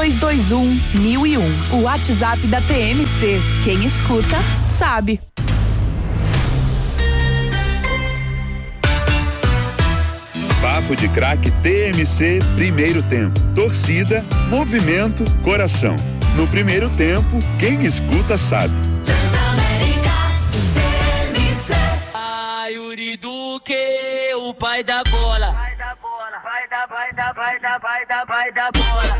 3221-1001. O WhatsApp da TMC. Quem escuta, sabe. Papo de Craque TMC, primeiro tempo. Torcida, movimento, coração. No primeiro tempo, quem escuta sabe. Yuri Duque, o pai da bola. Vai da bola, vai da bola.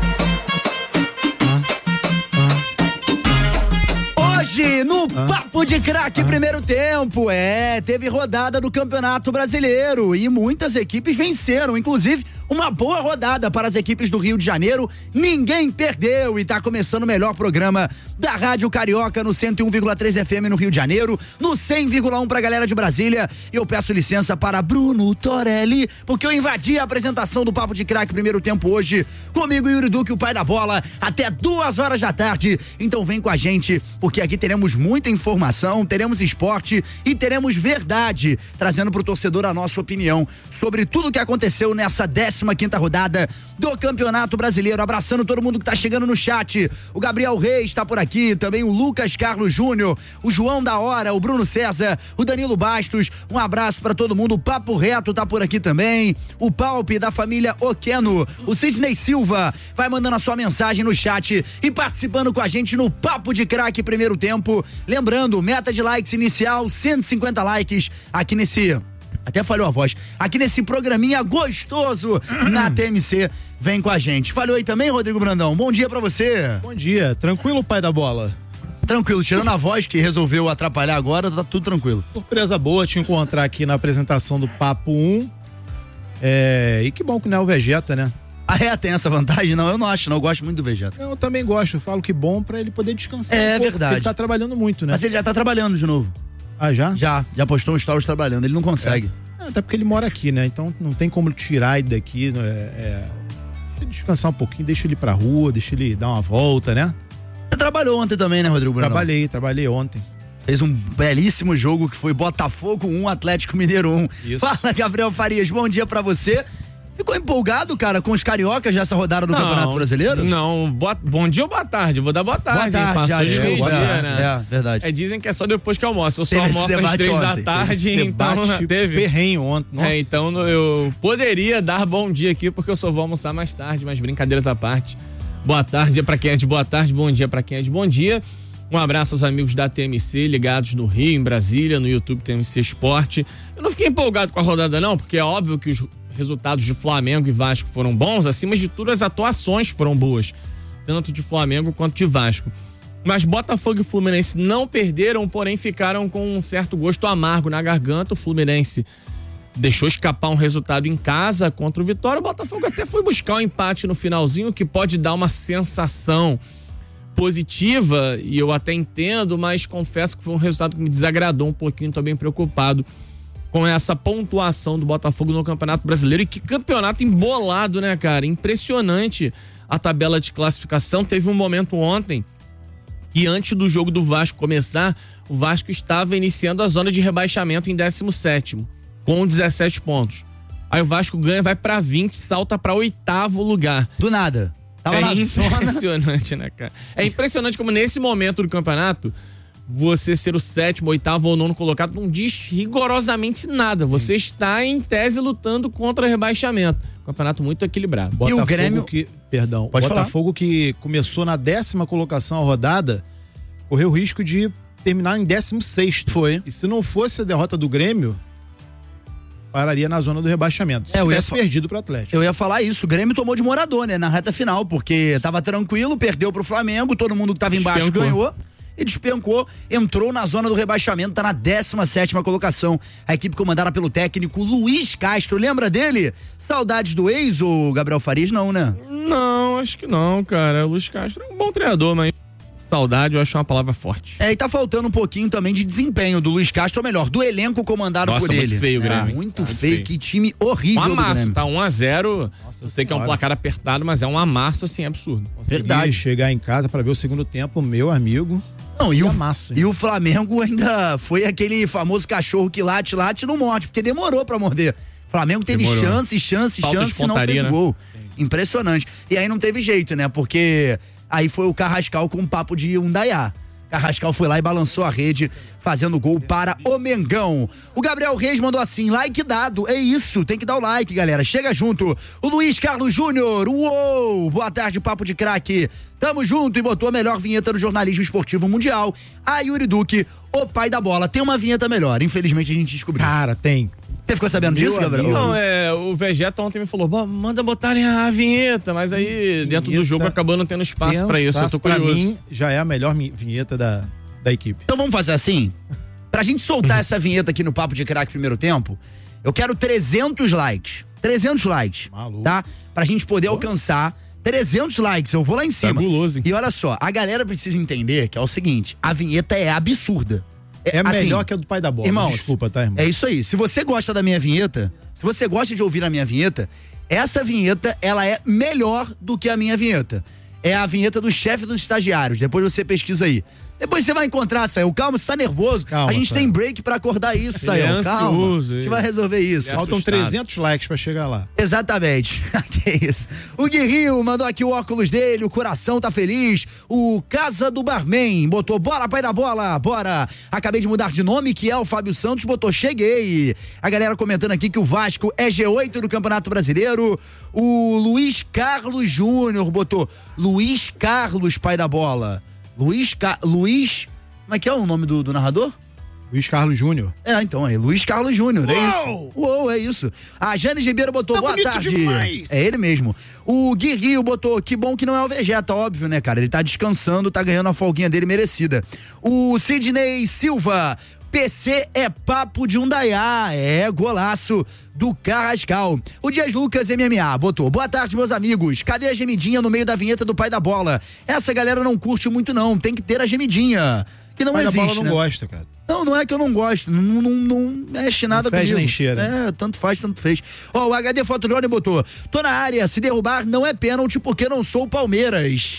Hoje, no Papo de Craque primeiro tempo, teve rodada do Campeonato Brasileiro e muitas equipes venceram, inclusive uma boa rodada para as equipes do Rio de Janeiro. Ninguém perdeu e tá começando o melhor programa da Rádio Carioca no 101,3 FM no Rio de Janeiro, no 100,1 pra galera de Brasília. E eu peço licença para Bruno Torelli, porque eu invadi a apresentação do Papo de Craque primeiro tempo hoje, comigo Yuri Duque, o pai da bola, até 2h da tarde. Então vem com a gente, porque aqui teremos muita informação, teremos esporte e teremos verdade, trazendo pro torcedor a nossa opinião sobre tudo que aconteceu nessa 15ª rodada do Campeonato Brasileiro. Abraçando todo mundo que tá chegando no chat. O Gabriel Reis tá por aqui, também o Lucas Carlos Júnior, o João da Hora, o Bruno César, o Danilo Bastos. Um abraço pra todo mundo. O Papo Reto tá por aqui também. O Palpe da família Oqueno, o Sidney Silva vai mandando a sua mensagem no chat e participando com a gente no Papo de Craque primeiro tempo. Lembrando, meta de likes inicial 150 likes aqui nesse... Até falhou a voz. Aqui nesse programinha gostoso na TMC. Vem com a gente. Falhou aí também, Rodrigo Brandão? Bom dia pra você. Bom dia. Tranquilo, pai da bola? Tranquilo. Tirando a voz que resolveu atrapalhar agora, tá tudo tranquilo. Surpresa boa te encontrar aqui na apresentação do Papo 1. E que bom que não é o Vegeta, né? Tem essa vantagem? Não, eu não acho, não. Eu gosto muito do Vegeta. Eu também gosto. Eu falo que bom pra ele poder descansar. É verdade. Ele tá trabalhando muito, né? Mas ele já tá trabalhando de novo. Ah, já? Já postou um stories trabalhando, ele não consegue. Até porque ele mora aqui, né? Então não tem como tirar ele daqui, deixa ele descansar um pouquinho, deixa ele ir pra rua, deixa ele dar uma volta, né? Você trabalhou ontem também, né, Rodrigo Brandão? Trabalhei ontem. Fez um belíssimo jogo que foi Botafogo 1, Atlético Mineiro 1. Isso. Fala, Gabriel Farias, bom dia pra você. Ficou empolgado, cara, com os cariocas nessa rodada do Campeonato Brasileiro? Não, bom dia ou boa tarde? Vou dar boa tarde. Boa tarde, né? Verdade. Dizem que é só depois que almoço. Eu só Teve almoço às 3 da tarde, então teve ferrenho ontem. Nossa. Então eu poderia dar bom dia aqui, porque eu só vou almoçar mais tarde, mas brincadeiras à parte. Boa tarde pra quem é de boa tarde, bom dia pra quem é de bom dia. Um abraço aos amigos da TMC, ligados no Rio, em Brasília, no YouTube TMC Esporte. Eu não fiquei empolgado com a rodada não, porque é óbvio que os resultados de Flamengo e Vasco foram bons, acima de tudo as atuações foram boas, tanto de Flamengo quanto de Vasco. Mas Botafogo e Fluminense não perderam, porém ficaram com um certo gosto amargo na garganta. O Fluminense deixou escapar um resultado em casa contra o Vitória. O Botafogo até foi buscar um empate no finalzinho, que pode dar uma sensação positiva, e eu até entendo, mas confesso que foi um resultado que me desagradou um pouquinho. Tô bem preocupado com essa pontuação do Botafogo no Campeonato Brasileiro. E que campeonato embolado, né, cara? Impressionante a tabela de classificação. Teve um momento ontem que, antes do jogo do Vasco começar, o Vasco estava iniciando a zona de rebaixamento em 17º, com 17 pontos. Aí o Vasco ganha, vai pra 20, salta pra 8º lugar. Do nada. Tava na zona. Impressionante, né, cara? É impressionante como nesse momento do campeonato, você ser o 7º, 8º ou 9º colocado não diz rigorosamente nada. Você está, em tese, lutando contra rebaixamento. Campeonato muito equilibrado. Botafogo, e o Grêmio... Botafogo que começou na 10ª colocação a rodada, correu o risco de terminar em 16º. Foi. E se não fosse a derrota do Grêmio, pararia na zona do rebaixamento. Se tivesse perdido pro Atlético. Eu ia falar isso, o Grêmio tomou de morador, né, na reta final, porque tava tranquilo, perdeu pro Flamengo, todo mundo que tava embaixo ganhou. E despencou, entrou na zona do rebaixamento, tá na 17ª colocação. A equipe comandada pelo técnico Luiz Castro, lembra dele? Saudades do ex, ou Gabriel Farias, não, né? Não, acho que não, cara. O Luiz Castro é um bom treinador, mas saudade eu acho uma palavra forte. E tá faltando um pouquinho também de desempenho do Luiz Castro, ou melhor, do elenco comandado por ele. Muito feio o Grêmio. Muito feio, que time horrível do Grêmio. Tá 1-0, eu sei que é um placar apertado, mas é um amasso, assim, absurdo. Verdade. Chegar em casa pra ver o segundo tempo, meu amigo. Não, e o Flamengo ainda foi aquele famoso cachorro que late, não morde, porque demorou pra morder. O Flamengo teve chance, e não fez gol. Impressionante. E aí não teve jeito, né? Porque aí foi o Carrascal com um papo de Undaiá. Carrascal foi lá e balançou a rede, fazendo gol para o Mengão. O Gabriel Reis mandou assim, like dado, é isso, tem que dar o like, galera, chega junto. O Luiz Carlos Júnior, uou, boa tarde, papo de craque, tamo junto, e botou a melhor vinheta do jornalismo esportivo mundial, a Yuri Duque, o pai da bola. Tem uma vinheta melhor, infelizmente a gente descobriu. Cara, tem. Você ficou sabendo disso, Gabriel? Não, o Vegeta ontem me falou, manda botarem a vinheta, mas aí dentro do jogo acabou não tendo espaço pra isso, eu tô curioso. Pra mim, já é a melhor vinheta da equipe. Então vamos fazer assim? Pra gente soltar essa vinheta aqui no Papo de Craque primeiro tempo, eu quero 300 likes. 300 likes, maluco, tá? Pra gente poder alcançar 300 likes, eu vou lá em cima. Fabuloso, hein? E olha só, a galera precisa entender que é o seguinte, a vinheta é absurda. É melhor que a do pai da bola. Irmãos, desculpa, tá, irmão? É isso aí. Se você gosta da minha vinheta, se você gosta de ouvir a minha vinheta, essa vinheta, ela é melhor do que a minha vinheta. É a vinheta do chefe dos estagiários. Depois você pesquisa aí. Depois você vai encontrar, Sael. Calma, você tá nervoso. Calma, a gente Sael. tem break pra acordar isso, Sael. Calma. A gente vai resolver isso. Faltam 300 likes pra chegar lá. Exatamente. Que isso. O Guerrinho mandou aqui o óculos dele, o coração tá feliz. O Casa do Barman botou bora, pai da bola, bora. Acabei de mudar de nome, que é o Fábio Santos, botou cheguei. A galera comentando aqui que o Vasco é G8 do Campeonato Brasileiro. O Luiz Carlos Júnior botou Luiz Carlos, pai da bola. Luiz, como é que é o nome do narrador? Luiz Carlos Júnior. Então aí, Luiz Carlos Júnior, é isso. Uou, é isso. A Jane Ribeiro botou, boa tarde. Demais. É ele mesmo. O Guerrinho botou, que bom que não é o Vegeta, óbvio, né, cara? Ele tá descansando, tá ganhando a folguinha dele merecida. O Sidney Silva, PC é papo de Undaiá, é golaço do Carrascal. O Dias Lucas MMA botou, boa tarde, meus amigos, cadê a gemidinha no meio da vinheta do pai da bola? Essa galera não curte muito não, tem que ter a gemidinha, que não existe, pai da bola não né? gosta, cara. Não é que eu não gosto, não mexe nada comigo. Fez nem cheira. Tanto faz, tanto fez. Ó, o HD Fotolone botou, tô na área, se derrubar não é pênalti porque não sou o Palmeiras.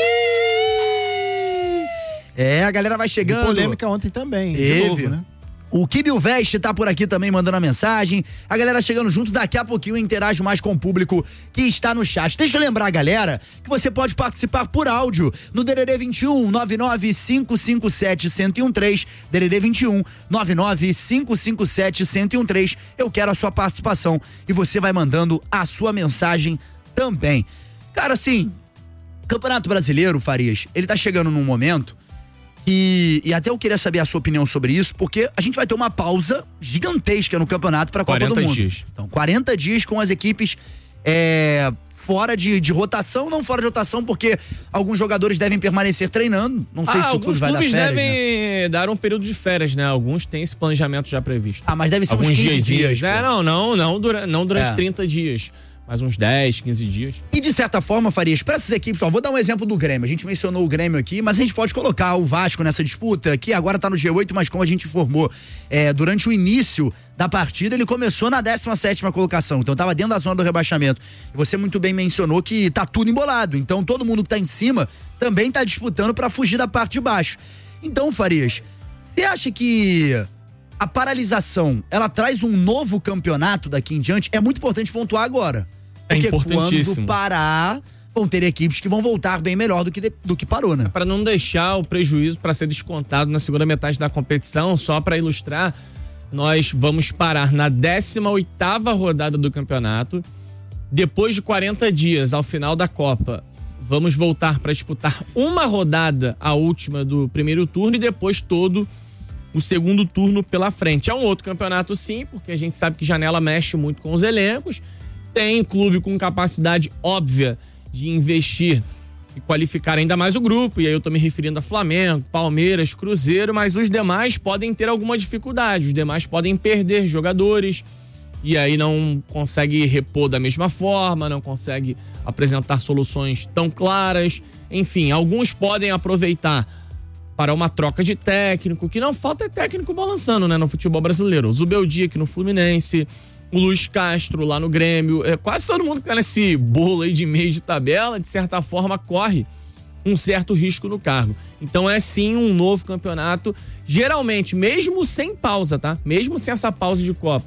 A galera vai chegando. E polêmica ontem também, Teve. de novo, né? O Kibil Veste tá por aqui também mandando a mensagem. A galera chegando junto, daqui a pouquinho eu interajo mais com o público que está no chat. Deixa eu lembrar, galera, que você pode participar por áudio no DDD 21 99557 1013, DDD 21 99557 1013. Eu quero a sua participação e você vai mandando a sua mensagem também. Cara, assim, Campeonato Brasileiro, Farias, ele tá chegando num momento e até eu queria saber a sua opinião sobre isso, porque a gente vai ter uma pausa gigantesca no campeonato para a Copa do Mundo. 40 dias. Então, 40 dias com as equipes fora de rotação, não fora de rotação, porque alguns jogadores devem permanecer treinando. Não sei se o clube vai dar férias. Alguns devem dar um período de férias, né? Alguns têm esse planejamento já previsto. Mas deve ser alguns uns 15 dias. Não durante 30 dias. Mais uns 10, 15 dias. E de certa forma, Farias, para essas equipes, vou dar um exemplo do Grêmio. A gente mencionou o Grêmio aqui, mas a gente pode colocar o Vasco nessa disputa, que agora tá no G8, mas como a gente informou, durante o início da partida, ele começou na 17ª colocação, então tava dentro da zona do rebaixamento. E você muito bem mencionou que tá tudo embolado, então todo mundo que tá em cima também tá disputando para fugir da parte de baixo. Então, Farias, você acha que a paralisação, ela traz um novo campeonato daqui em diante? É muito importante pontuar agora. Porque quando parar, vão ter equipes que vão voltar bem melhor do que parou, né? Para não deixar o prejuízo para ser descontado na segunda metade da competição, só para ilustrar, nós vamos parar na 18ª rodada do campeonato. Depois de 40 dias, ao final da Copa, vamos voltar para disputar uma rodada, a última do primeiro turno, e depois todo o segundo turno pela frente. É um outro campeonato, sim, porque a gente sabe que janela mexe muito com os elencos. Tem clube com capacidade óbvia de investir e qualificar ainda mais o grupo, e aí eu tô me referindo a Flamengo, Palmeiras, Cruzeiro, mas os demais podem ter alguma dificuldade, os demais podem perder jogadores, e aí não consegue repor da mesma forma, não consegue apresentar soluções tão claras, enfim, alguns podem aproveitar para uma troca de técnico, que não falta é técnico balançando, né, no futebol brasileiro. O Zubeldia aqui no Fluminense, o Luiz Castro lá no Grêmio, quase todo mundo que tá nesse bolo aí de meio de tabela, de certa forma, corre um certo risco no cargo. Então é sim um novo campeonato, geralmente, mesmo sem pausa, tá? Mesmo sem essa pausa de Copa,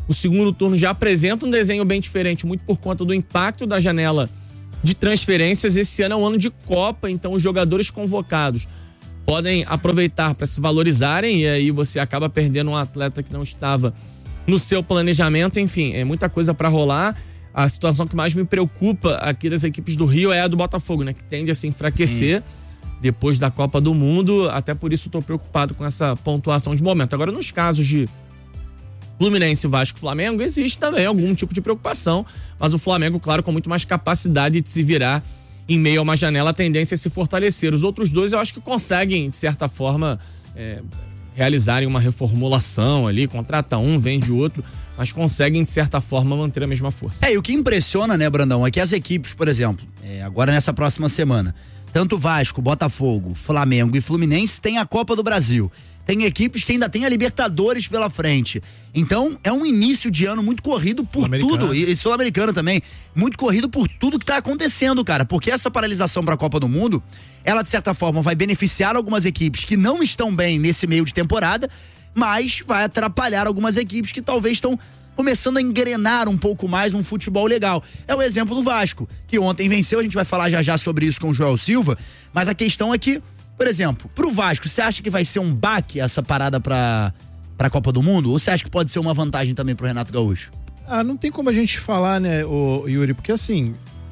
O segundo turno já apresenta um desenho bem diferente, muito por conta do impacto da janela de transferências. Esse ano é um ano de Copa, então os jogadores convocados podem aproveitar para se valorizarem, e aí você acaba perdendo um atleta que não estava no seu planejamento. Enfim, é muita coisa para rolar. A situação que mais me preocupa aqui das equipes do Rio é a do Botafogo, né? Que tende a se enfraquecer depois da Copa do Mundo. Até por isso estou preocupado com essa pontuação de momento. Agora, nos casos de Fluminense, Vasco e Flamengo, existe também algum tipo de preocupação, mas o Flamengo, claro, com muito mais capacidade de se virar em meio a uma janela, a tendência é se fortalecer. Os outros dois eu acho que conseguem, de certa forma, realizarem uma reformulação ali, contrata um, vende outro, mas conseguem, de certa forma, manter a mesma força. E o que impressiona, né, Brandão, é que as equipes, por exemplo, agora nessa próxima semana, tanto Vasco, Botafogo, Flamengo e Fluminense têm a Copa do Brasil. Tem equipes que ainda têm a Libertadores pela frente. Então, é um início de ano muito corrido por tudo. E Sul-Americana também. Muito corrido por tudo que tá acontecendo, cara. Porque essa paralisação pra Copa do Mundo, ela, de certa forma, vai beneficiar algumas equipes que não estão bem nesse meio de temporada, mas vai atrapalhar algumas equipes que talvez estão começando a engrenar um pouco mais um futebol legal. É o exemplo do Vasco, que ontem venceu. A gente vai falar já sobre isso com o Joel Silva. Mas a questão é que, por exemplo, pro Vasco, você acha que vai ser um baque essa parada pra Copa do Mundo? Ou você acha que pode ser uma vantagem também pro Renato Gaúcho? Não tem como a gente falar, né, Yuri, porque assim,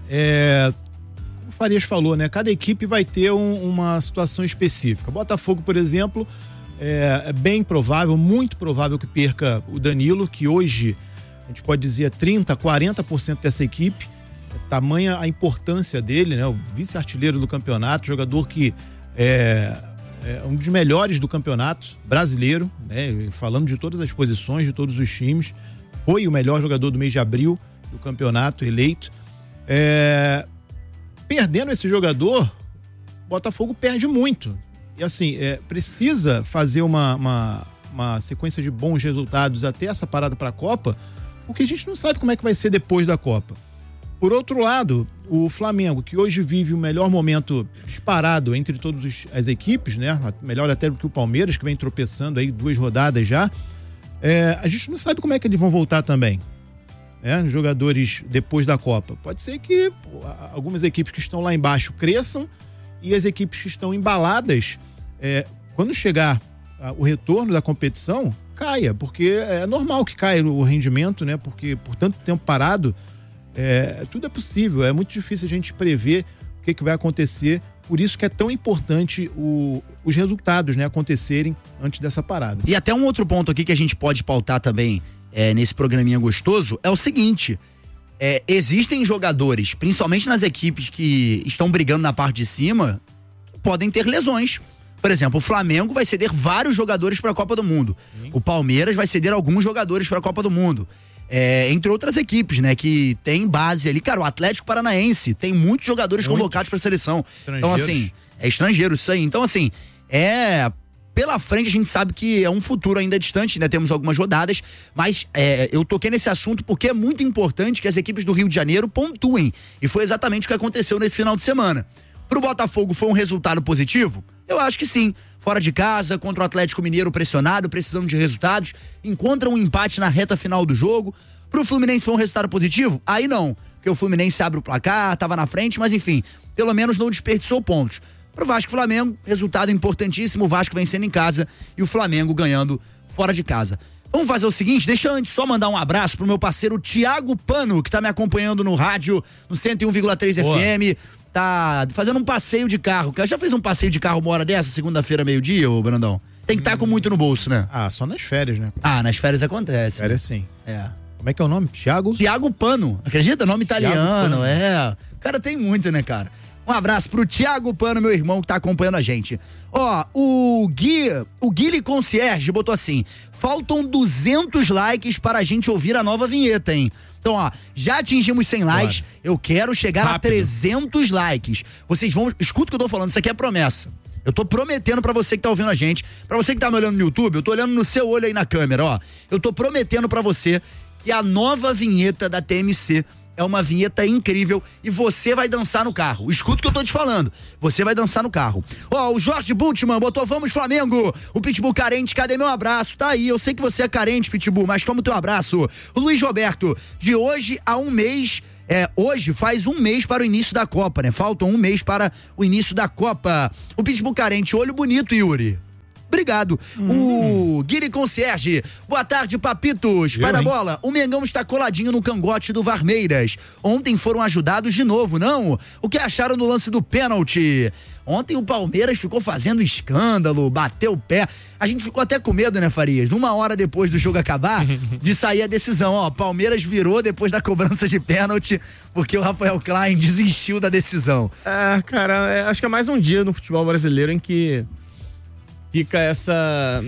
como o Farias falou, né, cada equipe vai ter uma situação específica. Botafogo, por exemplo, é bem provável, muito provável que perca o Danilo, que hoje a gente pode dizer 30%, 40% dessa equipe. Tamanha a importância dele, né, o vice-artilheiro do campeonato, jogador que é um dos melhores do campeonato brasileiro, né? Falando de todas as posições, de todos os times, foi o melhor jogador do mês de abril do campeonato, eleito. Perdendo esse jogador, o Botafogo perde muito. E assim, precisa fazer uma sequência de bons resultados até essa parada para a Copa, porque a gente não sabe como é que vai ser depois da Copa. Por outro lado, o Flamengo, que hoje vive o melhor momento disparado entre todas as equipes, né? Melhor até do que o Palmeiras, que vem tropeçando aí 2 rodadas já. A gente não sabe como é que eles vão voltar também, né? Jogadores depois da Copa. Pode ser que algumas equipes que estão lá embaixo cresçam e as equipes que estão embaladas, quando chegar o retorno da competição, caia, porque é normal que caia o rendimento, né? Porque por tanto tempo parado, tudo é possível, é muito difícil a gente prever o que vai acontecer, por isso que é tão importante os resultados, né, acontecerem antes dessa parada. E até um outro ponto aqui que a gente pode pautar também nesse programinha gostoso é o seguinte: existem jogadores, principalmente nas equipes que estão brigando na parte de cima, que podem ter lesões. Por exemplo, o Flamengo vai ceder vários jogadores para a Copa do Mundo. O Palmeiras vai ceder alguns jogadores para a Copa do Mundo. Entre outras equipes, né, que tem base ali. Cara, o Atlético Paranaense tem muitos jogadores convocados para a seleção. Então, assim, estrangeiro isso aí. Então, assim, pela frente a gente sabe que é um futuro ainda distante, né? Temos algumas rodadas, mas eu toquei nesse assunto porque é muito importante que as equipes do Rio de Janeiro pontuem. E foi exatamente o que aconteceu nesse final de semana. Pro Botafogo foi um resultado positivo? Eu acho que sim. Fora de casa, contra o Atlético Mineiro pressionado, precisando de resultados, encontra um empate na reta final do jogo. Pro Fluminense foi um resultado positivo? Aí não, porque o Fluminense abre o placar, tava na frente, mas enfim, pelo menos não desperdiçou pontos. Pro Vasco e Flamengo, resultado importantíssimo, o Vasco vencendo em casa e o Flamengo ganhando fora de casa. Vamos fazer o seguinte, deixa eu antes só mandar um abraço pro meu parceiro Thiago Pano, que tá me acompanhando no rádio, no 101,3 FM, tá fazendo um passeio de carro. Já fez um passeio de carro uma hora dessa, segunda-feira, meio-dia, ô Brandão? Tem que estar com muito no bolso, né? Só nas férias, né? Nas férias acontece. Férias sim. Como é que é o nome? Thiago Pano. Acredita? Nome italiano, O cara tem muito, né, cara? Um abraço pro Thiago Pano, meu irmão, que tá acompanhando a gente. O Guilherme Concierge botou assim: faltam 200 likes para a gente ouvir a nova vinheta, hein? Então, já atingimos 100 likes, eu quero chegar a 300 likes. Vocês vão, escuta o que eu tô falando, isso aqui é promessa. Eu tô prometendo pra você que tá ouvindo a gente, pra você que tá me olhando no YouTube, eu tô olhando no seu olho aí na câmera, eu tô prometendo pra você que a nova vinheta da TMC é uma vinheta incrível e você vai dançar no carro. Escuta o que eu tô te falando. Você vai dançar no carro. Ó, o Jorge Bultmann botou vamos Flamengo. O Pitbull carente, cadê meu abraço? Tá aí, eu sei que você é carente, Pitbull, mas toma o teu abraço. O Luiz Roberto, de hoje a um mês... hoje faz um mês para o início da Copa, né? Falta um mês para o início da Copa. O Pitbull carente, olho bonito, Yuri. Obrigado. O Guiri Concierge. Boa tarde, papitos. Pai da bola, o Mengão está coladinho no cangote do Varmeiras. Ontem foram ajudados de novo, não? O que acharam no lance do pênalti? Ontem o Palmeiras ficou fazendo escândalo, bateu o pé. A gente ficou até com medo, né, Farias? Uma hora depois do jogo acabar, de sair a decisão. Ó, Palmeiras virou depois da cobrança de pênalti, porque o Rafael Klein desistiu da decisão. Cara, acho que é mais um dia no futebol brasileiro em que fica essa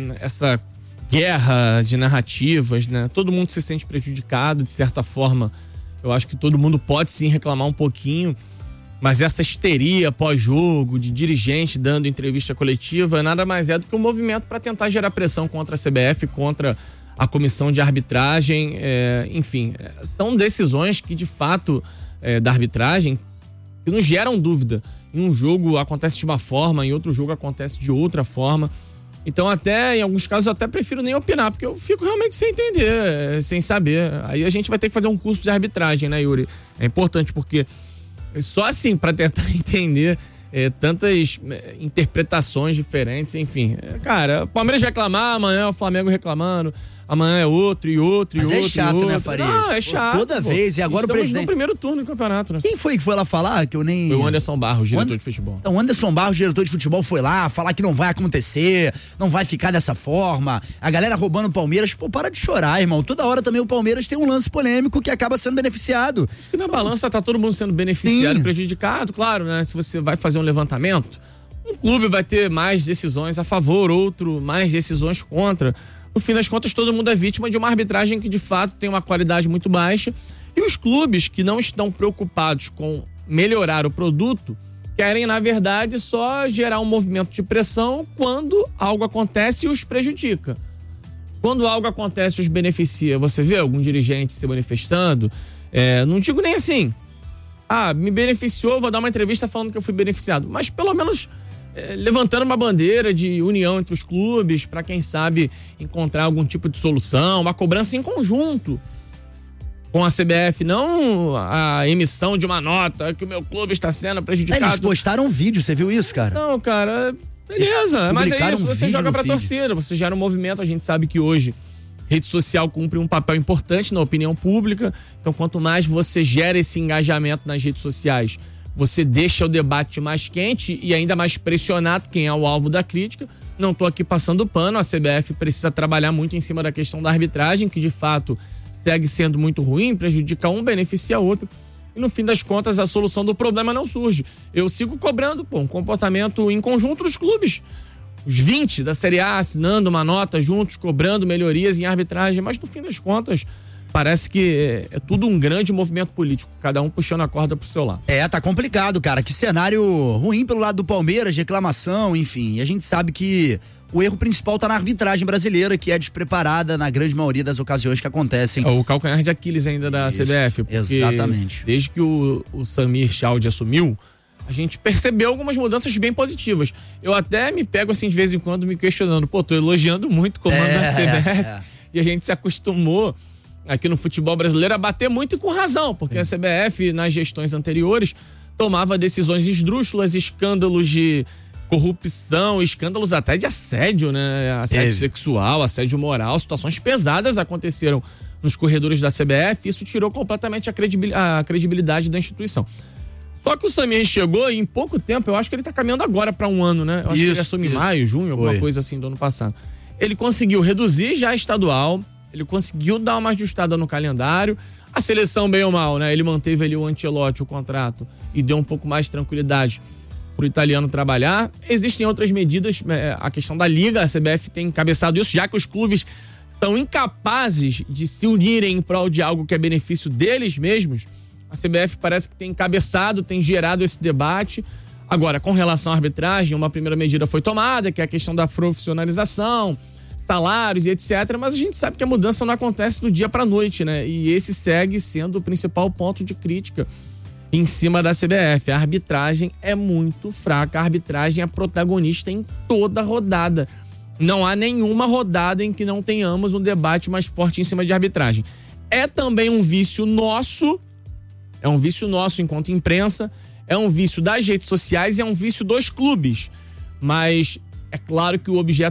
guerra de narrativas, né? Todo mundo se sente prejudicado, de certa forma. Eu acho que todo mundo pode sim reclamar um pouquinho, mas essa histeria pós-jogo, de dirigente dando entrevista coletiva, nada mais é do que um movimento para tentar gerar pressão contra a CBF, contra a comissão de arbitragem. Enfim, são decisões que, de fato, da arbitragem, que nos geram dúvida. Em um jogo acontece de uma forma, em outro jogo acontece de outra forma. Então, em alguns casos, eu até prefiro nem opinar, porque eu fico realmente sem entender, sem saber. Aí a gente vai ter que fazer um curso de arbitragem, né, Yuri? É importante, porque só assim, para tentar entender tantas interpretações diferentes, enfim. Cara, o Palmeiras vai reclamar, amanhã é o Flamengo reclamando, amanhã é outro e outro. Mas e outro. É chato, né, Farias? Não, é chato. Toda vez. E agora estamos o presidente... no primeiro turno do campeonato, né? Quem foi que foi lá falar? Que eu nem... Foi o Anderson Barros, diretor de futebol. Então, o Anderson Barros, diretor de futebol, foi lá falar que não vai acontecer, não vai ficar dessa forma. A galera roubando o Palmeiras. Pô, para de chorar, irmão. Toda hora também o Palmeiras tem um lance polêmico que acaba sendo beneficiado. E na balança tá todo mundo sendo beneficiado e prejudicado, claro, né? Se você vai fazer um levantamento, um clube vai ter mais decisões a favor, outro mais decisões contra. No fim das contas, todo mundo é vítima de uma arbitragem que, de fato, tem uma qualidade muito baixa. E os clubes que não estão preocupados com melhorar o produto querem, na verdade, só gerar um movimento de pressão quando algo acontece e os prejudica. Quando algo acontece e os beneficia, você vê algum dirigente se manifestando? Não digo nem assim, me beneficiou, vou dar uma entrevista falando que eu fui beneficiado. Mas, pelo menos... levantando uma bandeira de união entre os clubes para, quem sabe, encontrar algum tipo de solução, uma cobrança em conjunto com a CBF, não a emissão de uma nota que o meu clube está sendo prejudicado. Eles postaram um vídeo, você viu isso, cara? Não, cara, beleza, mas é isso, você joga pra torcida, você gera um movimento, a gente sabe que hoje rede social cumpre um papel importante na opinião pública, então quanto mais você gera esse engajamento nas redes sociais, você deixa o debate mais quente e ainda mais pressionado quem é o alvo da crítica. Não estou aqui passando pano, a CBF precisa trabalhar muito em cima da questão da arbitragem, que de fato segue sendo muito ruim, prejudica um, beneficia outro. E no fim das contas a solução do problema não surge. Eu sigo cobrando um comportamento em conjunto dos clubes. Os 20 da Série A assinando uma nota juntos, cobrando melhorias em arbitragem, mas no fim das contas... parece que é tudo um grande movimento político, cada um puxando a corda pro seu lado. Tá complicado, cara. Que cenário ruim pelo lado do Palmeiras, reclamação, enfim. E a gente sabe que o erro principal tá na arbitragem brasileira, que é despreparada na grande maioria das ocasiões que acontecem. O calcanhar de Aquiles ainda da CBF. Exatamente. Desde que o Samir Chaldi assumiu, a gente percebeu algumas mudanças bem positivas. Eu até me pego assim de vez em quando me questionando, tô elogiando muito o comando da CBF e a gente se acostumou aqui no futebol brasileiro a bater muito e com razão, porque a CBF, nas gestões anteriores, tomava decisões esdrúxulas, escândalos de corrupção, escândalos até de assédio, né? Assédio sexual, assédio moral, situações pesadas aconteceram nos corredores da CBF, isso tirou completamente a credibilidade da instituição. Só que o Samir chegou e em pouco tempo, eu acho que ele tá caminhando agora para um ano, né? Eu acho que ele assume em maio, junho, alguma coisa assim do ano passado. Ele conseguiu reduzir já a estadual, ele conseguiu dar uma ajustada no calendário. A seleção, bem ou mal, né? Ele manteve ali o Ancelotti, o contrato, e deu um pouco mais de tranquilidade pro italiano trabalhar. Existem outras medidas, a questão da Liga, a CBF tem encabeçado isso, já que os clubes são incapazes de se unirem em prol de algo que é benefício deles mesmos. A CBF parece que tem encabeçado, tem gerado esse debate. Agora, com relação à arbitragem, uma primeira medida foi tomada, que é a questão da profissionalização. salários e etc. Mas a gente sabe que a mudança não acontece do dia pra noite, né? E esse segue sendo o principal ponto de crítica em cima da CBF. A arbitragem é muito fraca. A arbitragem é protagonista em toda rodada. Não há nenhuma rodada em que não tenhamos um debate mais forte em cima de arbitragem. É também um vício nosso, enquanto imprensa, é um vício das redes sociais e é um vício dos clubes. Mas é claro que o objeto